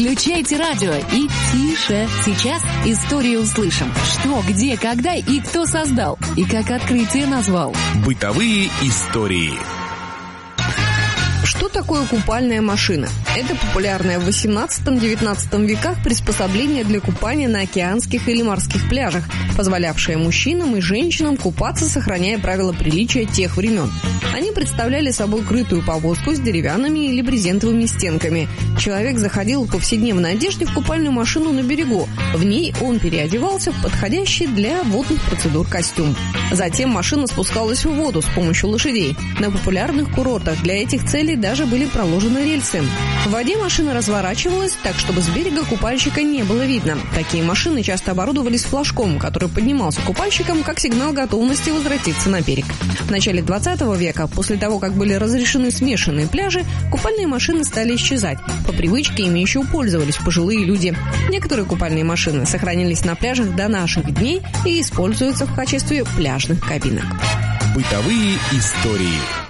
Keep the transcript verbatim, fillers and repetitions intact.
Выключайте радио и тише. Сейчас историю услышим. Что, где, когда и кто создал. И как открытие назвал. Бытовые истории. Что такое купальная машина? Это популярное в восемнадцатом-девятнадцатом веках приспособление для купания на океанских или морских пляжах, позволявшее мужчинам и женщинам купаться, сохраняя правила приличия тех времен. Они представляли собой крытую повозку с деревянными или брезентовыми стенками. Человек заходил в повседневной одежде в купальную машину на берегу. В ней он переодевался в подходящий для водных процедур костюм. Затем машина спускалась в воду с помощью лошадей. На популярных курортах для этих целей даже были проложены рельсы. В воде машина разворачивалась так, чтобы с берега купальщика не было видно. Такие машины часто оборудовались флажком, который поднимался купальщиком как сигнал готовности возвратиться на берег. В начале двадцатого века, после того, как были разрешены смешанные пляжи, купальные машины стали исчезать. По привычке ими еще пользовались пожилые люди. Некоторые купальные машины сохранились на пляжах до наших дней и используются в качестве пляжных кабинок. Бытовые истории.